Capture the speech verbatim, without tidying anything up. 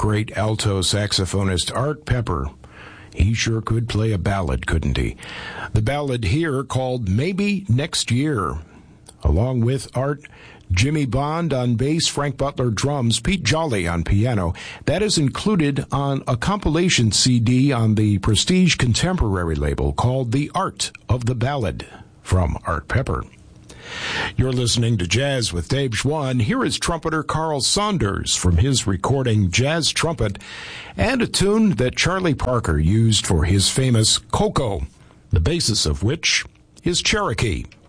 great alto saxophonist Art Pepper. He sure could play a ballad, couldn't he? The ballad here called Maybe Next Year. Along with Art, Jimmy Bond on bass, Frank Butler drums, Pete Jolly on piano. That is included on a compilation C D on the Prestige Contemporary label called The Art of the Ballad from Art Pepper. You're listening to Jazz with Dave Schwann. Here is trumpeter Carl Saunders from his recording Jazz Trumpet, and a tune that Charlie Parker used for his famous Coco, the basis of which is Cherokee.